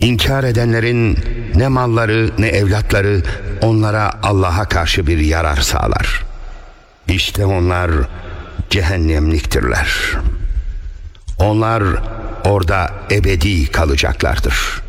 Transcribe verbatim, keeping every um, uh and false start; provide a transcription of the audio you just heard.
İnkar edenlerin ne malları ne evlatları onlara Allah'a karşı bir yarar sağlar. İşte onlar cehennemliktirler. Onlar orada ebedi kalacaklardır.